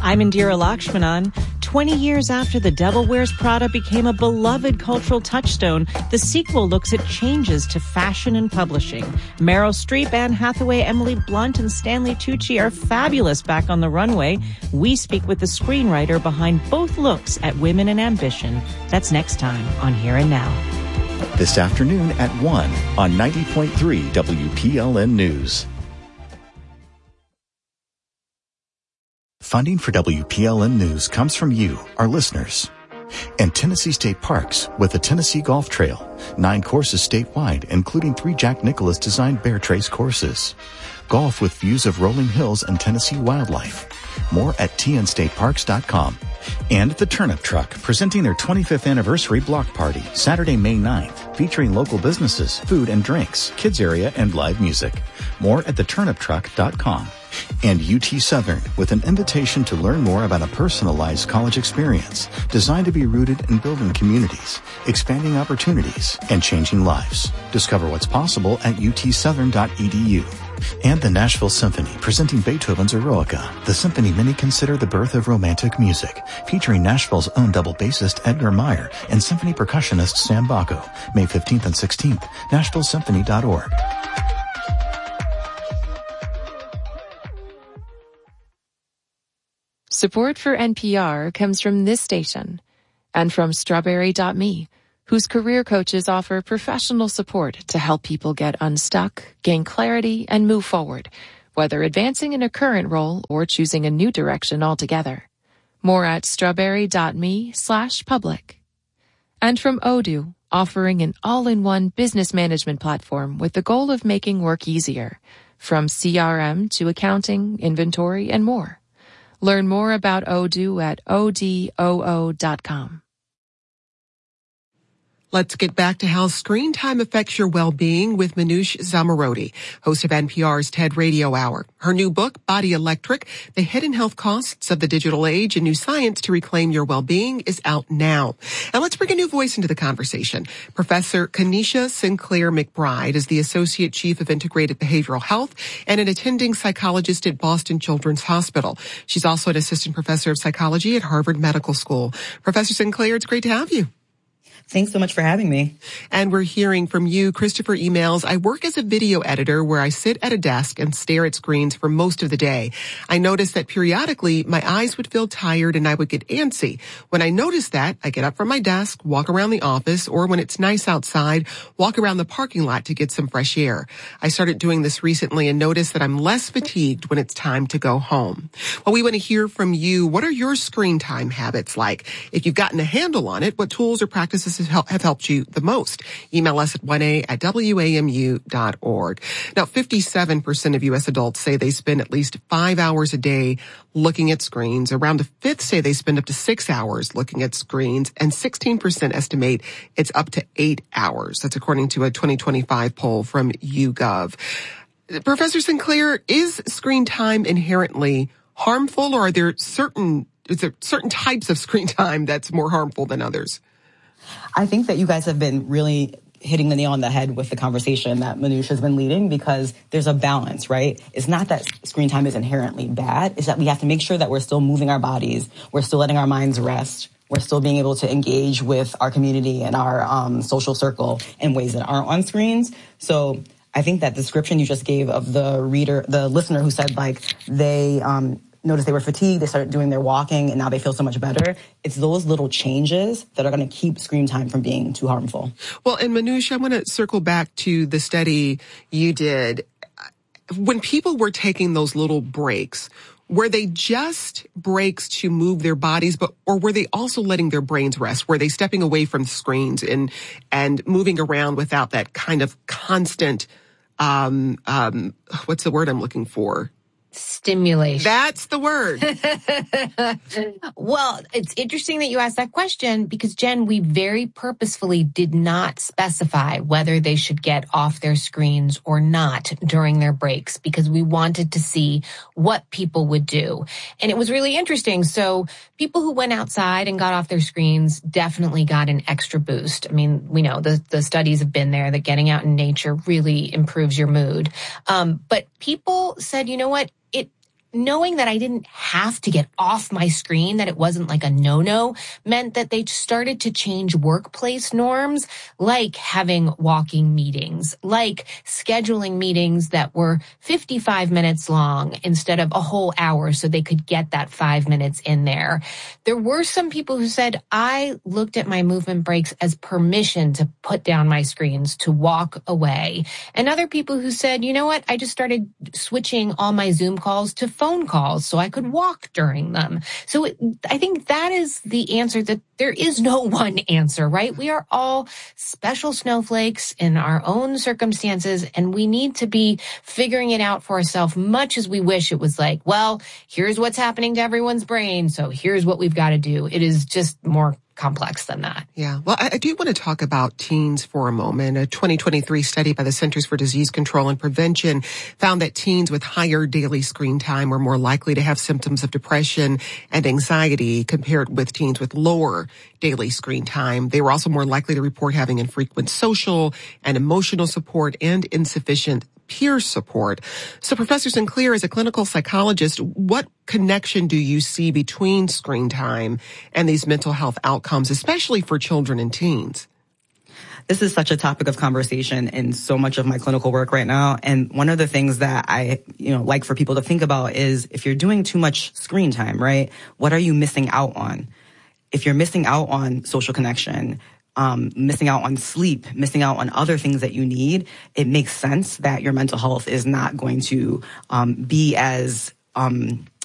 I'm Indira Lakshmanan. 20 years after The Devil Wears Prada became a beloved cultural touchstone, the sequel looks at changes to fashion and publishing. Meryl Streep, Anne Hathaway, Emily Blunt, and Stanley Tucci are fabulous back on the runway. We speak with the screenwriter behind both looks at Women and Ambition. That's next time on Here and Now. This afternoon at 1 on 90.3 WPLN News. Funding for WPLN News comes from you, our listeners. And Tennessee State Parks with the Tennessee Golf Trail. 9 courses statewide, including 3 Jack Nicklaus designed Bear Trace courses. Golf with views of rolling hills and Tennessee wildlife. More at tnstateparks.com. And the Turnip Truck, presenting their 25th anniversary block party, Saturday, May 9th, featuring local businesses, food and drinks, kids area, and live music. More at theturniptruck.com. And UT Southern, with an invitation to learn more about a personalized college experience designed to be rooted in building communities, expanding opportunities, and changing lives. Discover what's possible at utsouthern.edu. And the Nashville Symphony, presenting Beethoven's Eroica. The symphony many consider the birth of romantic music, featuring Nashville's own double bassist Edgar Meyer and symphony percussionist Sam Bacco. May 15th and 16th, NashvilleSymphony.org. Support for NPR comes from this station and from Strawberry.me, whose career coaches offer professional support to help people get unstuck, gain clarity, and move forward, whether advancing in a current role or choosing a new direction altogether. More at strawberry.me/public. And from Odoo, offering an all-in-one business management platform with the goal of making work easier, from CRM to accounting, inventory, and more. Learn more about Odoo at odoo.com. Let's get back to how screen time affects your well-being with Manoush Zomorodi, host of NPR's TED Radio Hour. Her new book, Body Electric, The Hidden Health Costs of the Digital Age and New Science to Reclaim Your Well-Being, is out now. And let's bring a new voice into the conversation. Professor Kanisha Sinclair McBride is the Associate Chief of Integrated Behavioral Health and an attending psychologist at Boston Children's Hospital. She's also an assistant professor of psychology at Harvard Medical School. Professor Sinclair, it's great to have you. Thanks so much for having me. And we're hearing from you. Christopher emails, I work as a video editor where I sit at a desk and stare at screens for most of the day. I noticed that periodically my eyes would feel tired and I would get antsy. When I notice that, I get up from my desk, walk around the office, or when it's nice outside, walk around the parking lot to get some fresh air. I started doing this recently and noticed that I'm less fatigued when it's time to go home. Well, we want to hear from you. What are your screen time habits like? If you've gotten a handle on it, what tools or practices have helped you the most? Email us at 1a@wamu.org. Now, 57% of U.S. adults say they spend at least 5 hours a day looking at screens. Around a fifth say they spend up to 6 hours looking at screens, and 16% estimate it's up to 8 hours. That's according to a 2025 poll from YouGov. Professor Sinclair, is screen time inherently harmful, or is there certain types of screen time that's more harmful than others? I think that you guys have been really hitting the nail on the head with the conversation that Manoush has been leading, because there's a balance, right? It's not that screen time is inherently bad. It's that we have to make sure that we're still moving our bodies. We're still letting our minds rest. We're still being able to engage with our community and our social circle in ways that aren't on screens. So I think that description you just gave of the listener who said, like, they noticed they were fatigued, they started doing their walking, and now they feel so much better. It's those little changes that are going to keep screen time from being too harmful. Well, and Manoush, I want to circle back to the study you did. When people were taking those little breaks, were they just breaks to move their bodies, or were they also letting their brains rest? Were they stepping away from screens and moving around without that kind of constant, what's the word I'm looking for? Stimulation. That's the word. Well, it's interesting that you asked that question because, Jen, we very purposefully did not specify whether they should get off their screens or not during their breaks because we wanted to see what people would do. And it was really interesting. So people who went outside and got off their screens definitely got an extra boost. I mean, we know the studies have been there that getting out in nature really improves your mood. But people said, you know what? knowing that I didn't have to get off my screen, that it wasn't like a no-no, meant that they started to change workplace norms, like having walking meetings, like scheduling meetings that were 55 minutes long instead of a whole hour so they could get that 5 minutes in there. There were some people who said, I looked at my movement breaks as permission to put down my screens, to walk away. And other people who said, you know what, I just started switching all my Zoom calls to phone calls so I could walk during them. So I think that is the answer, that there is no one answer, right? We are all special snowflakes in our own circumstances, and we need to be figuring it out for ourselves, much as we wish it was like, well, here's what's happening to everyone's brain, so here's what we've got to do. It is just more complex than that. Yeah. Well, I do want to talk about teens for a moment. A 2023 study by the Centers for Disease Control and Prevention found that teens with higher daily screen time were more likely to have symptoms of depression and anxiety compared with teens with lower daily screen time. They were also more likely to report having infrequent social and emotional support and insufficient peer support. So Professor Sinclair, as a clinical psychologist, what connection do you see between screen time and these mental health outcomes, especially for children and teens? This is such a topic of conversation in so much of my clinical work right now. And one of the things that I, like for people to think about is if you're doing too much screen time, right? What are you missing out on? If you're missing out on social connection, missing out on sleep, missing out on other things that you need, it makes sense that your mental health is not going to be as